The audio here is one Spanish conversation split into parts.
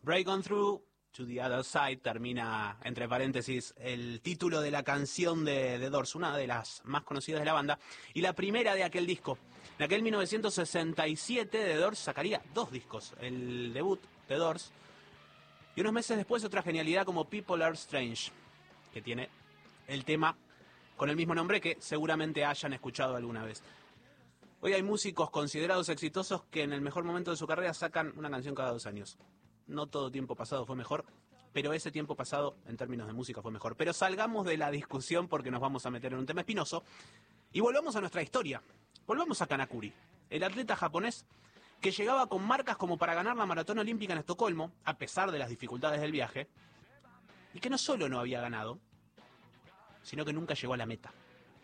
Break On Through to the Other Side termina, entre paréntesis, el título de la canción de The Doors, una de las más conocidas de la banda, y la primera de aquel disco. En aquel 1967 The Doors sacaría 2 discos, el debut The Doors, y unos meses después otra genialidad como People Are Strange, que tiene el tema con el mismo nombre que seguramente hayan escuchado alguna vez. Hoy hay músicos considerados exitosos que en el mejor momento de su carrera sacan una canción cada 2 años. No todo tiempo pasado fue mejor, pero ese tiempo pasado en términos de música fue mejor. Pero salgamos de la discusión porque nos vamos a meter en un tema espinoso y volvamos a nuestra historia. Volvamos a Kanakuri, el atleta japonés que llegaba con marcas como para ganar la maratón olímpica en Estocolmo, a pesar de las dificultades del viaje, y que no solo no había ganado, sino que nunca llegó a la meta.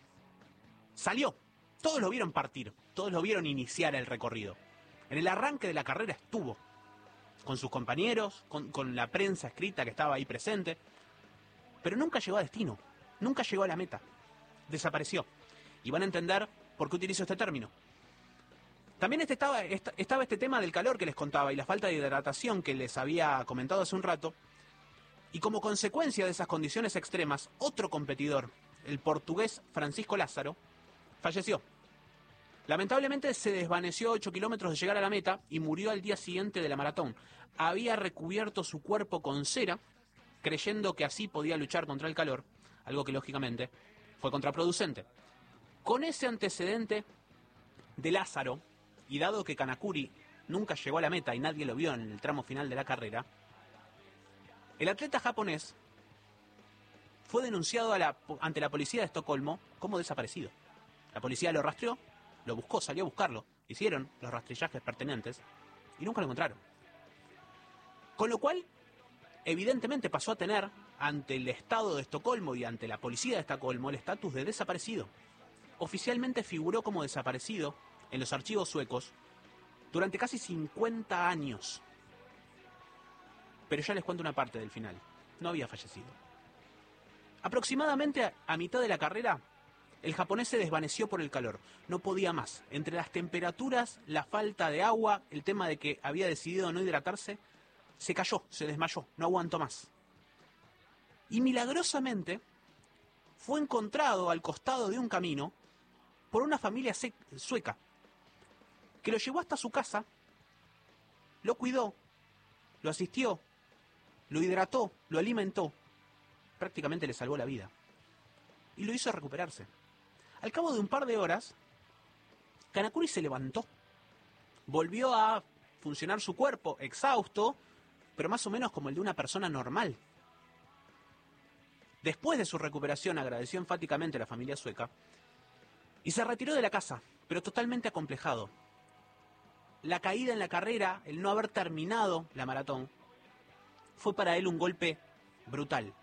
Salió, todos lo vieron partir, todos lo vieron iniciar el recorrido. En el arranque de la carrera estuvo, con sus compañeros, con la prensa escrita que estaba ahí presente, pero nunca llegó a destino, nunca llegó a la meta, desapareció. Y van a entender por qué utilizo este término. También estaba este tema del calor que les contaba y la falta de hidratación que les había comentado hace un rato, y como consecuencia de esas condiciones extremas, otro competidor, el portugués Francisco Lázaro, falleció. Lamentablemente se desvaneció a 8 kilómetros de llegar a la meta y murió al día siguiente de la maratón. Había recubierto su cuerpo con cera, creyendo que así podía luchar contra el calor, algo que lógicamente fue contraproducente. Con ese antecedente de Lázaro, y dado que Kanakuri nunca llegó a la meta y nadie lo vio en el tramo final de la carrera, el atleta japonés fue denunciado ante la policía de Estocolmo como desaparecido. La policía lo rastreó, lo buscó, salió a buscarlo, hicieron los rastrillajes pertinentes y nunca lo encontraron. Con lo cual, evidentemente pasó a tener, ante el Estado de Estocolmo y ante la policía de Estocolmo, el estatus de desaparecido. Oficialmente figuró como desaparecido en los archivos suecos durante casi 50 años. Pero ya les cuento una parte del final. No había fallecido. Aproximadamente a mitad de la carrera, el japonés se desvaneció por el calor, no podía más. Entre las temperaturas, la falta de agua, el tema de que había decidido no hidratarse, se cayó, se desmayó, no aguantó más. Y milagrosamente fue encontrado al costado de un camino por una familia sueca, que lo llevó hasta su casa, lo cuidó, lo asistió, lo hidrató, lo alimentó, prácticamente le salvó la vida. Y lo hizo recuperarse. Al cabo de un par de horas, Kanakuri se levantó. Volvió a funcionar su cuerpo, exhausto, pero más o menos como el de una persona normal. Después de su recuperación, agradeció enfáticamente a la familia sueca y se retiró de la casa, pero totalmente acomplejado. La caída en la carrera, el no haber terminado la maratón, fue para él un golpe brutal.